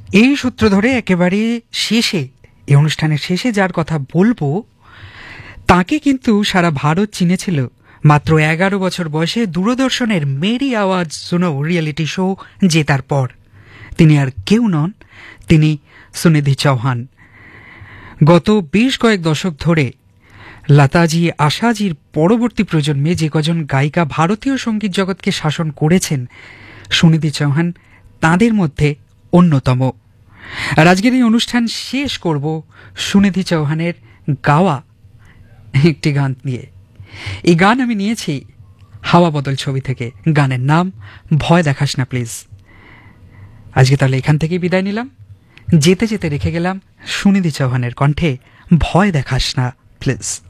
এই সূত্র ধরে একেবারে শেষে, এই অনুষ্ঠানের শেষে যার কথা বলবো, তাকে কিন্তু সারা ভারত চিনেছিল মাত্র 11 বছর বয়সে দূরদর্শনের মেরি আওয়াজ সুনো রিয়েলিটি শো জেতার পর। তিনি আর কেউ নন, তিনি সুনিধি চৌহান। গত বেশ কয়েক দশক ধরে লতাজি, আশাজির পরবর্তী প্রজন্মে যে কজন গায়িকা ভারতীয় সঙ্গীত জগৎকে শাসন করেছেন, সুনিধি চৌহান তাঁদের মধ্যে অন্যতম। আর আজকের এই অনুষ্ঠান শেষ করব সুনিধি চৌহানের গাওয়া একটি গান নিয়ে। এই গান আমি নিয়েছি হাওয়া বদল ছবি থেকে। গানের নাম ভয় দেখাস না প্লিজ। আজকে তাহলে এখান থেকেই বিদায় নিলাম, যেতে যেতে রেখে গেলাম সুনিধি চৌহানের কণ্ঠে ভয় দেখাস না প্লিজ।